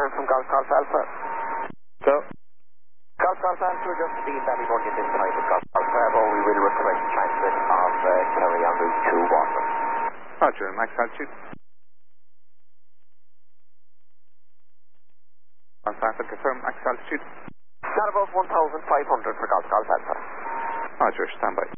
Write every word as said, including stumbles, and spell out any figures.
return from Golf Golf Alpha. Go. Golf Golf Alpha, just to be in Ballyburn this tonight with Golf Golf Bravo, we will request transit of uh, Kerry on route to Waterford. Roger, max altitude. Golf Alpha, confirm max altitude. Not above one thousand five hundred for Golf Golf Alpha. Roger, standby.